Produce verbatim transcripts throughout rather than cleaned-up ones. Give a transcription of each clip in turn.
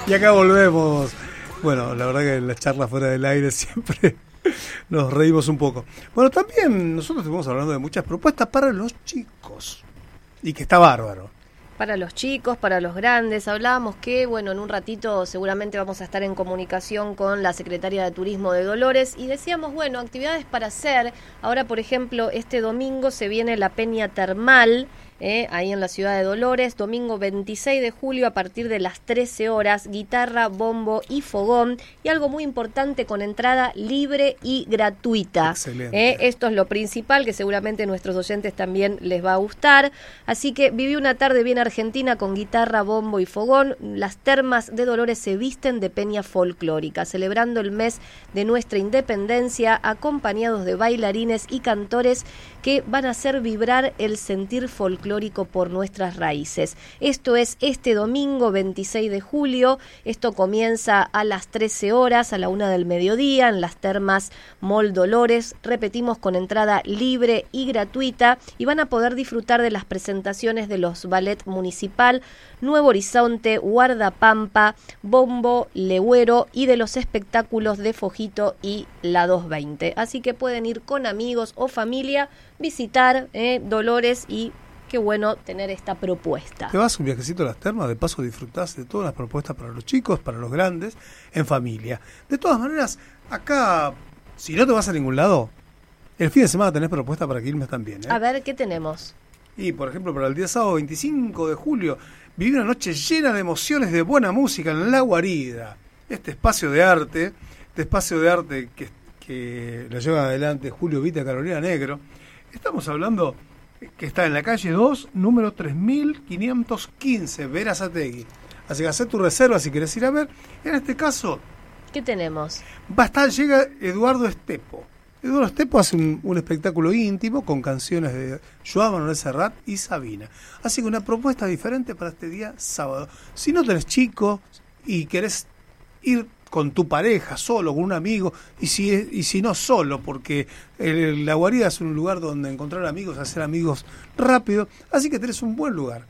Y acá volvemos. Bueno, la verdad que en las charlas fuera del aire siempre nos reímos un poco. Bueno, también nosotros estuvimos hablando de muchas propuestas para los chicos. Y que está bárbaro. Para los chicos, para los grandes. Hablábamos que, bueno, en un ratito seguramente vamos a estar en comunicación con la Secretaria de Turismo de Dolores y decíamos, bueno, actividades para hacer. Ahora, por ejemplo, este domingo se viene la Peña Termal, eh, ahí en la ciudad de Dolores, domingo veintiséis de julio a partir de las trece horas, guitarra, bombo y fogón, y algo muy importante, con entrada libre y gratuita. Excelente. Eh, esto es lo principal, que seguramente a nuestros oyentes también les va a gustar. Así que viví una tarde bien argentina con guitarra, bombo y fogón. Las termas de Dolores se visten de peña folclórica, celebrando el mes de nuestra independencia, acompañados de bailarines y cantores que van a hacer vibrar el sentir folclórico por nuestras raíces. Esto es este domingo veintiséis de julio. Esto comienza a las trece horas, a la una del mediodía, en las termas Mall Dolores. Repetimos, con entrada libre y gratuita, y van a poder disfrutar de las presentaciones de los Ballet Municipal, Nuevo Horizonte, Guardapampa, Bombo, Legüero, y de los espectáculos de Fojito y la doscientos veinte. Así que pueden ir con amigos o familia, visitar eh, Dolores, y qué bueno tener esta propuesta. Te vas un viajecito a las termas, de paso disfrutás de todas las propuestas para los chicos, para los grandes, en familia. De todas maneras, acá, si no te vas a ningún lado, el fin de semana tenés propuesta para Quilmes también, ¿eh? A ver, ¿qué tenemos? Y, por ejemplo, para el día sábado veinticinco de julio, viví una noche llena de emociones, de buena música en La Guarida. Este espacio de arte, este espacio de arte que, que lo lleva adelante Julio Vita, Carolina Negro. Estamos hablando que está en la calle dos, número tres mil quinientos quince, Berazategui. Así que hacé tu reserva si querés ir a ver. En este caso, ¿qué tenemos? Va a estar, llega Eduardo Estepo. Eduardo Estepo hace un, un espectáculo íntimo con canciones de Joan Manuel Serrat y Sabina. Así que una propuesta diferente para este día sábado. Si no tenés chico y querés ir con tu pareja, solo, con un amigo, y si y si no solo, porque el, La Guarida es un lugar donde encontrar amigos, hacer amigos rápido, así que tenés un buen lugar.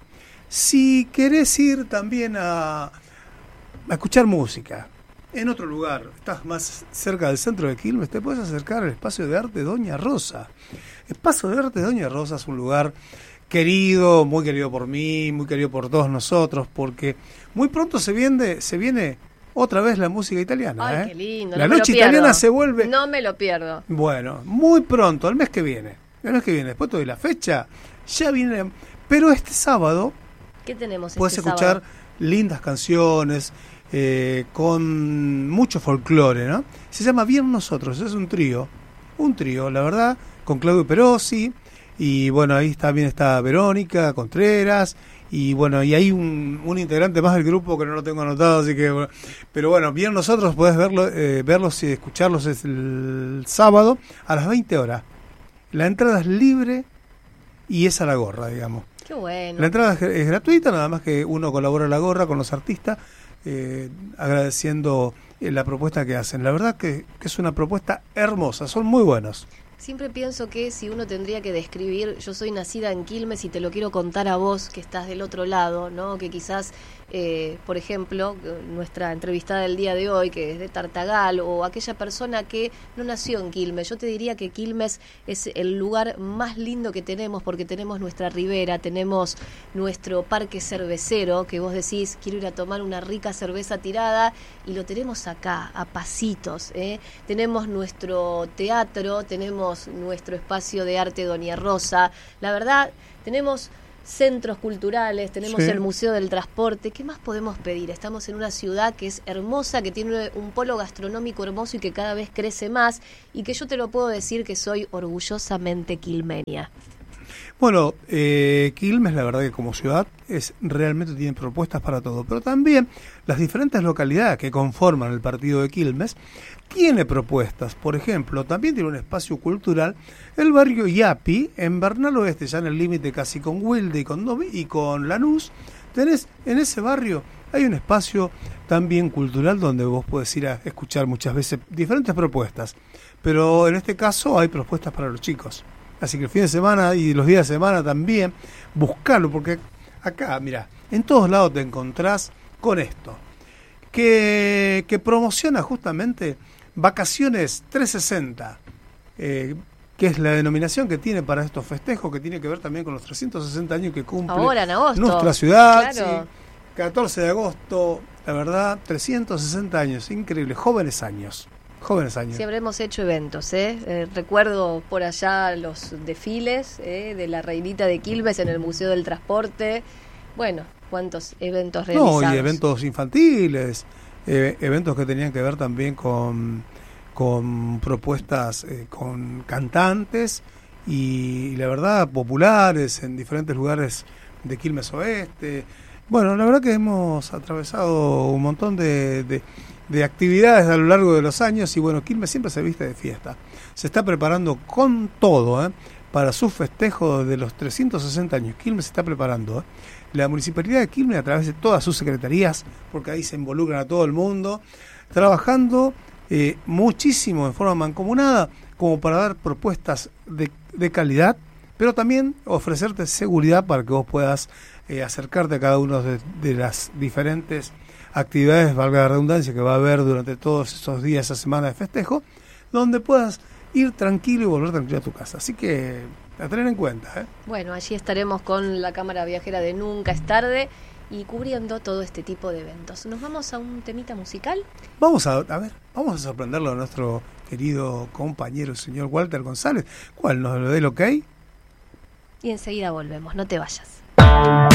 Si querés ir también a, a escuchar música en otro lugar, estás más cerca del centro de Quilmes, te puedes acercar al Espacio de Arte Doña Rosa. El Espacio de Arte Doña Rosa es un lugar querido, muy querido por mí, muy querido por todos nosotros, porque muy pronto se viene, se viene otra vez la música italiana. Ay, ¿eh? qué lindo. La no noche me lo italiana pierdo. se vuelve... No me lo pierdo. Bueno, muy pronto, el mes que viene. El mes que viene, después de la fecha, ya viene... Pero este sábado... ¿Qué tenemos puedes este escuchar sábado? Lindas canciones, eh, con mucho folclore, ¿no? Se llama Bien Nosotros, es un trío. Un trío, la verdad, con Claudio Perosi. Y bueno, ahí también está Verónica Contreras. Y bueno, y hay un, un integrante más del grupo que no lo tengo anotado, así que bueno. Pero bueno, Bien Nosotros, podés verlo, eh, verlos y escucharlos es el sábado a las veinte horas. La entrada es libre y es a la gorra, digamos. Qué bueno. La entrada es, es gratuita, nada más que uno colabora a la gorra con los artistas, eh, agradeciendo eh, la propuesta que hacen. La verdad que, que es una propuesta hermosa, son muy buenos. Siempre pienso que si uno tendría que describir, yo soy nacida en Quilmes y te lo quiero contar a vos que estás del otro lado, ¿no? Que quizás, eh, por ejemplo, nuestra entrevistada del día de hoy, que es de Tartagal, o aquella persona que no nació en Quilmes, yo te diría que Quilmes es el lugar más lindo que tenemos, porque tenemos nuestra ribera, tenemos nuestro parque cervecero, que vos decís, quiero ir a tomar una rica cerveza tirada, y lo tenemos acá, a pasitos, ¿eh? Tenemos nuestro teatro, tenemos nuestro espacio de arte Doña Rosa, la verdad, tenemos centros culturales, tenemos sí. el Museo del Transporte. ¿Qué más podemos pedir? Estamos en una ciudad que es hermosa, que tiene un polo gastronómico hermoso y que cada vez crece más, y que yo te lo puedo decir que soy orgullosamente quilmeña. Bueno, eh, Quilmes, la verdad que como ciudad es realmente tiene propuestas para todo, pero también las diferentes localidades que conforman el partido de Quilmes tiene propuestas. Por ejemplo, también tiene un espacio cultural, el barrio Iapi, en Bernal Oeste, ya en el límite casi con Wilde y con, Domi, y con Lanús. Tenés en ese barrio, hay un espacio también cultural donde vos podés ir a escuchar muchas veces diferentes propuestas, pero en este caso hay propuestas para los chicos. Así que el fin de semana y los días de semana también, buscarlo, porque acá, mira, en todos lados te encontrás con esto. que, que promociona justamente Vacaciones trescientos sesenta, eh, que es la denominación que tiene para estos festejos, que tiene que ver también con los trescientos sesenta años que cumple ahora en agosto, nuestra ciudad. Claro. Sí, catorce de agosto, la verdad, trescientos sesenta años, increíble, jóvenes años. Jóvenes años. Sí, habremos hecho eventos, ¿eh? Eh, recuerdo por allá los desfiles ¿eh? de la Reinita de Quilmes en el Museo del Transporte. Bueno, cuántos eventos realizados. No, y eventos infantiles, eh, eventos que tenían que ver también con, con propuestas, eh, con cantantes y, y la verdad populares en diferentes lugares de Quilmes Oeste. Bueno, la verdad que hemos atravesado un montón de... de de actividades a lo largo de los años y bueno, Quilmes siempre se viste de fiesta. Se está preparando con todo ¿eh? para su festejo de los trescientos sesenta años. Quilmes se está preparando. ¿eh? La Municipalidad de Quilmes, a través de todas sus secretarías, porque ahí se involucran a todo el mundo, trabajando eh, muchísimo en forma mancomunada como para dar propuestas de, de calidad, pero también ofrecerte seguridad para que vos puedas eh, acercarte a cada uno de, de las diferentes actividades, valga la redundancia, que va a haber durante todos esos días, esa semana de festejo, donde puedas ir tranquilo y volver tranquilo a tu casa. Así que a tener en cuenta. ¿eh? Bueno, allí estaremos con la Cámara Viajera de Nunca es Tarde y cubriendo todo este tipo de eventos. ¿Nos vamos a un temita musical? Vamos a, a ver, vamos a sorprenderlo a nuestro querido compañero, el señor Walter González. ¿Cuál? ¿Nos lo dé el ok? Y enseguida volvemos, no te vayas.